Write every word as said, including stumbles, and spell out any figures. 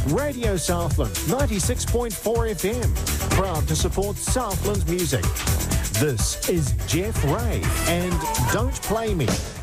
Radio Southland, ninety-six point four F M. Proud to support Southland's music. This is Jeff Ray and Don't Play Me.